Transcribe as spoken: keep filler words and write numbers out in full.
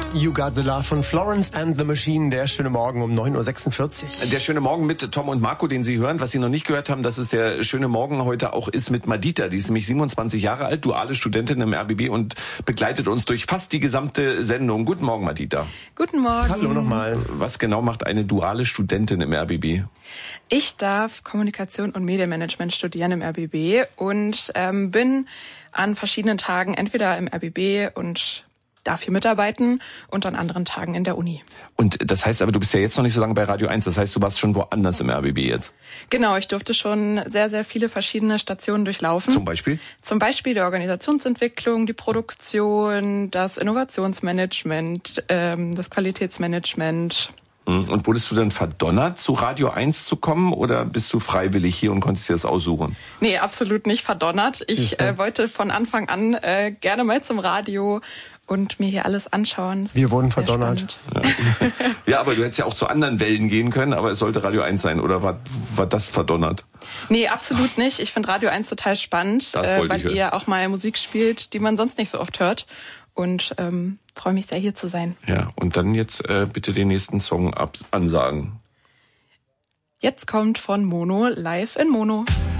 You Got the Love von Florence and the Machine. Der schöne Morgen um neun Uhr sechsundvierzig. Der schöne Morgen mit Tom und Marco, den Sie hören. Was Sie noch nicht gehört haben, dass es der schöne Morgen heute auch ist mit Madita. Die ist nämlich siebenundzwanzig Jahre alt, duale Studentin im R B B und begleitet uns durch fast die gesamte Sendung. Guten Morgen, Madita. Guten Morgen. Hallo nochmal. Was genau macht eine duale Studentin im R B B? Ich darf Kommunikation und Medienmanagement studieren im R B B und ähm, bin an verschiedenen Tagen entweder im R B B und darf hier mitarbeiten und an anderen Tagen in der Uni. Und das heißt aber, du bist ja jetzt noch nicht so lange bei Radio eins, das heißt, du warst schon woanders im R B B jetzt? Genau, ich durfte schon sehr, sehr viele verschiedene Stationen durchlaufen. Zum Beispiel? Zum Beispiel die Organisationsentwicklung, die Produktion, das Innovationsmanagement, ähm, das Qualitätsmanagement. Und wurdest du dann verdonnert, zu Radio eins zu kommen oder bist du freiwillig hier und konntest dir das aussuchen? Nee, absolut nicht verdonnert. Ich äh, wollte von Anfang an äh, gerne mal zum Radio und mir hier alles anschauen. Das Wir wurden verdonnert. Ja. Ja, aber du hättest ja auch zu anderen Wellen gehen können, aber es sollte Radio eins sein, oder war, war das verdonnert? Nee, absolut nicht. Ich finde Radio eins total spannend, äh, weil ihr auch mal Musik spielt, die man sonst nicht so oft hört. Und ähm, freue mich sehr, hier zu sein. Ja, und dann jetzt äh, bitte den nächsten Song ab- ansagen. Jetzt kommt von Mono Live in Mono.